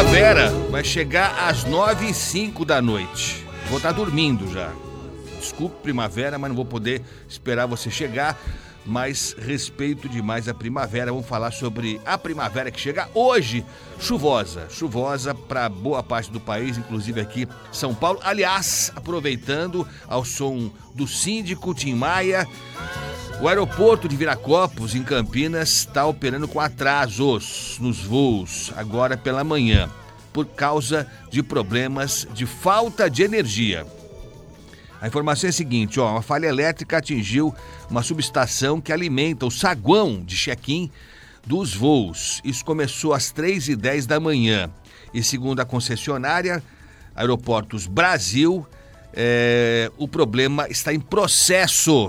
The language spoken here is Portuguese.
Primavera vai chegar às 9h05 da noite. Vou estar dormindo já. Desculpe, primavera, mas não vou poder esperar você chegar. Mas respeito demais a primavera. Vamos falar sobre a primavera que chega hoje. Chuvosa para boa parte do país, inclusive aqui São Paulo. Aliás, aproveitando ao som do síndico Tim Maia, o aeroporto de Viracopos, em Campinas, está operando com atrasos nos voos agora pela manhã, por causa de problemas de falta de energia. A informação é a seguinte, uma falha elétrica atingiu uma subestação que alimenta o saguão de check-in dos voos. Isso começou às 3h10 da manhã. E segundo a concessionária, Aeroportos Brasil, o problema está em processo